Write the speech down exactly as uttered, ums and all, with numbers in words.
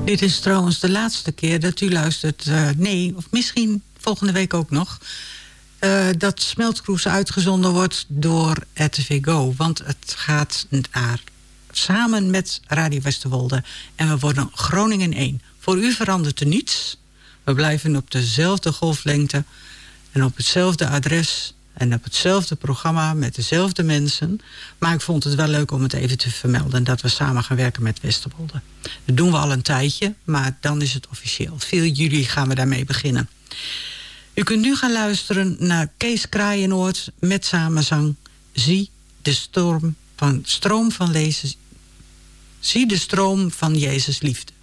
Dit is trouwens de laatste keer dat u luistert. Uh, nee, of misschien volgende week ook nog. Uh, dat Smeltkroes uitgezonden wordt door R T V Go. Want het gaat naar, samen met Radio Westerwolde. En we worden Groningen één. Voor u verandert er niets. We blijven op dezelfde golflengte. En op hetzelfde adres. En op hetzelfde programma met dezelfde mensen. Maar ik vond het wel leuk om het even te vermelden. Dat we samen gaan werken met Westerwolde. Dat doen we al een tijdje. Maar dan is het officieel. vier juli gaan we daarmee beginnen. U kunt nu gaan luisteren naar Kees Kraaienoord met samenzang. Zie de storm van, stroom van Jezus. Zie de stroom van Jezus liefde.